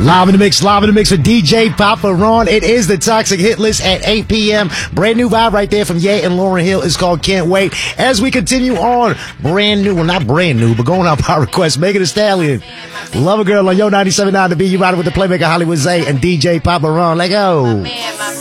Live in the mix with DJ Papa Ron. It is the Toxic Hit List at 8 p.m. Brand new vibe right there from Ye and Lauryn Hill. It's called Can't Wait. As we continue on, brand new, well, not brand new, but going out by request, Megan Thee Stallion. Love a Girl on Yo 97.9 to be you riding with the playmaker Hollywood Zay and DJ Papa Ron. Let go.